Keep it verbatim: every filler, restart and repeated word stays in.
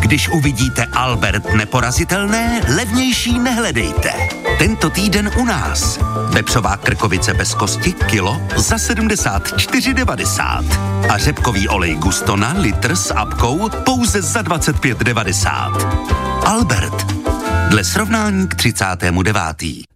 Když uvidíte Albert neporazitelné, levnější nehledejte. Tento týden u nás. Vepřová krkovice bez kosti kilo za sedmdesát čtyři devadesát. A řepkový olej Gustona litr s apkou pouze za dvacet pět devadesát. Albert. Dle srovnání k třicátému devátému